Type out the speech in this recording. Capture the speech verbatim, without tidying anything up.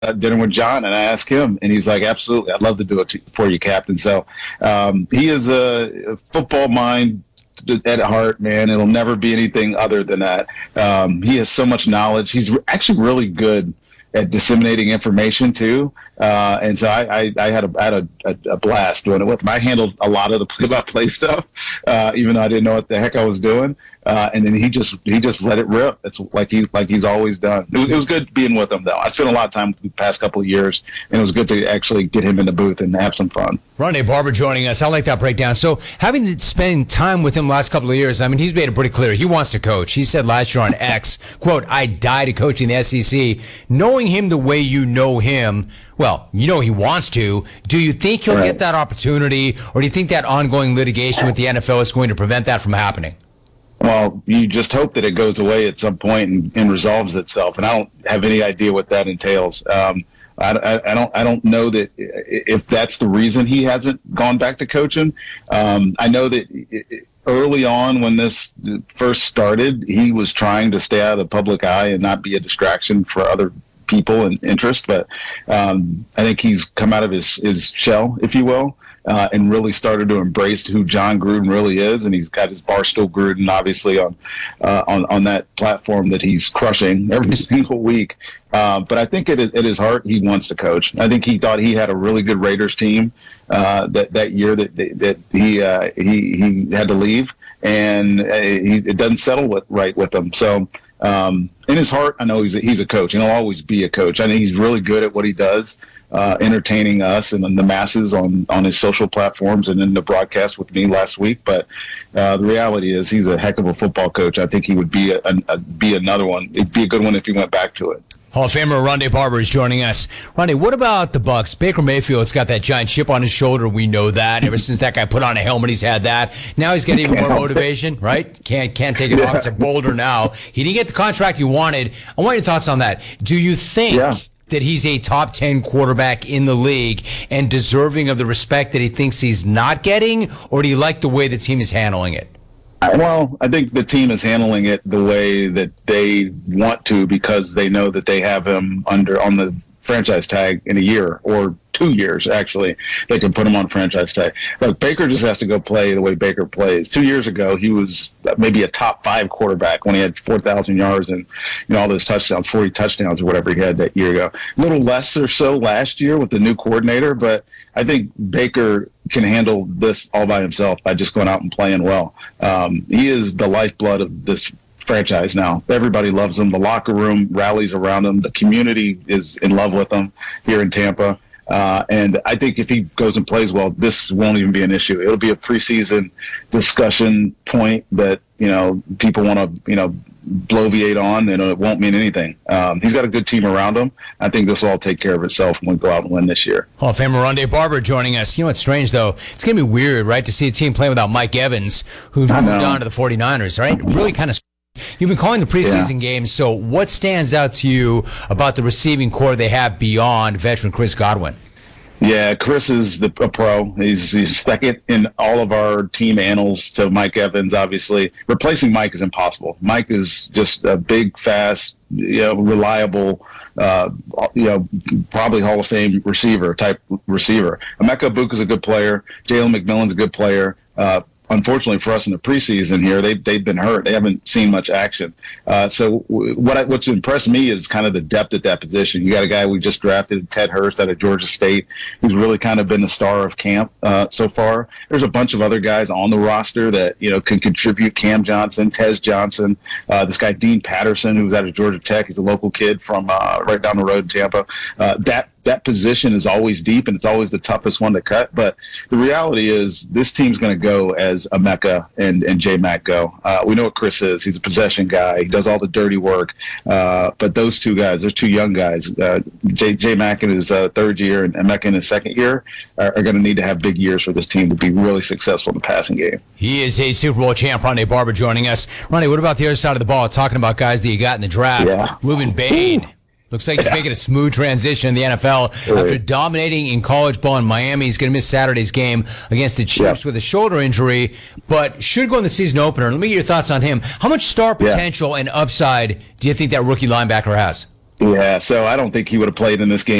uh, dinner with John, and I asked him, and he's like, "Absolutely, I'd love to do it to, for you, Captain." So um, he is a, a football mind at heart, man. It'll never be anything other than that. Um, he has so much knowledge. He's actually really good at disseminating information too. Uh, and so I, I, I had, a, I had a, a, a blast doing it with him. I handled a lot of the play-by-play stuff, uh, even though I didn't know what the heck I was doing. Uh, and then he just he just let it rip. It's like he like he's always done. It was, it was good being with him though. I spent a lot of time the past couple of years, and it was good to actually get him in the booth and have some fun. Rondé Barber joining us. I like that breakdown. So having to spend time with him last couple of years, I mean, he's made it pretty clear he wants to coach. He said last year on X, quote, "I die to coaching the S E C." Knowing him the way you know him, well, you know he wants to. Do you think he'll Right. get that opportunity, or do you think that ongoing litigation with the N F L is going to prevent that from happening? Well, you just hope that it goes away at some point and, and resolves itself. And I don't have any idea what that entails. Um, I, I, I don't. I don't know that if that's the reason he hasn't gone back to coaching. Um, I know that it, early on when this first started, he was trying to stay out of the public eye and not be a distraction for other people and interest. But um, I think he's come out of his, his shell, if you will. Uh, and really started to embrace who John Gruden really is, and he's got his Barstool Gruden obviously on uh, on on that platform that he's crushing every single week. Uh, but I think at, at his heart, he wants to coach. I think he thought he had a really good Raiders team uh, that that year that that he uh, he he had to leave, and uh, he, it doesn't settle with, right with him. So. Um, in his heart, I know he's a, he's a coach, and he'll always be a coach. I think he's really good at what he does, uh, entertaining us and the masses on, on his social platforms and in the broadcast with me last week. But uh, the reality is, he's a heck of a football coach. I think he would be a, a, be another one. It'd be a good one if he went back to it. Hall of Famer Rondé Barber is joining us. Rondé, what about the Bucs? Baker Mayfield's got that giant chip on his shoulder. We know that. Ever since that guy put on a helmet, he's had that. Now he's got even more motivation, right? Can't can't take it yeah. off. It's a boulder now. He didn't get the contract he wanted. I want your thoughts on that. Do you think yeah. that he's a top ten quarterback in the league and deserving of the respect that he thinks he's not getting, or do you like the way the team is handling it? Well, I think the team is handling it the way that they want to because they know that they have him under on the franchise tag in a year or two years, actually. They can put him on franchise tag. Look, Baker just has to go play the way Baker plays. Two years ago, he was maybe a top five quarterback when he had four thousand yards and you know all those touchdowns, forty touchdowns or whatever he had that year ago. A little less or so last year with the new coordinator, but I think Baker can handle this all by himself by just going out and playing well. Um, he is the lifeblood of this franchise now. Everybody loves him. The locker room rallies around him. The community is in love with him here in Tampa. Uh, and I think if he goes and plays well, this won't even be an issue. It'll be a preseason discussion point that, you know, people want to, you know, bloviate on, and it won't mean anything. Um, he's got a good team around him. I think this will all take care of itself when we go out and win this year. Hall of Famer Rondé Barber joining us. You know what's strange, though? It's going to be weird, right, to see a team playing without Mike Evans, who's moved on to the 49ers, right? Really kind of You've been calling the preseason yeah. games, so what stands out to you about the receiving core they have beyond veteran Chris Godwin? Yeah, Chris is the, a pro. He's he's second in all of our team annals to Mike Evans, obviously. Replacing Mike is impossible. Mike is just a big, fast, you know, reliable, uh, you know, probably Hall of Fame receiver, type receiver. Emeka Egbuka is a good player. Jalen McMillan's a good player. Uh, Unfortunately for us in the preseason here, they, they've been hurt. They haven't seen much action. Uh, so what I, what's impressed me is kind of the depth at that position. You got a guy we just drafted, Ted Hurst out of Georgia State, who's really kind of been the star of camp uh, so far. There's a bunch of other guys on the roster that, you know, can contribute. Cam Johnson, Tez Johnson, uh, this guy Dean Patterson, who's out of Georgia Tech. He's a local kid from uh, right down the road in Tampa. Uh, that that position is always deep, and it's always the toughest one to cut. But the reality is this team's going to go as Emeka and, and J-Mac go. Uh, we know what Chris is. He's a possession guy. He does all the dirty work. Uh, but those two guys, those two young guys, uh, J- J-Mac in his uh, third year and Emeka in his second year, are, are going to need to have big years for this team to be really successful in the passing game. He is a Super Bowl champ, Rondé Barber, joining us. Rondé, what about the other side of the ball? Talking about guys that you got in the draft. Yeah. Ruben Bain. Ooh. Looks like he's yeah. making a smooth transition in the N F L. Really? After dominating in college ball in Miami, he's going to miss Saturday's game against the Chiefs yeah. with a shoulder injury, but should go in the season opener. Let me get your thoughts on him. How much star potential yeah. and upside do you think that rookie linebacker has? Yeah, so I don't think he would have played in this game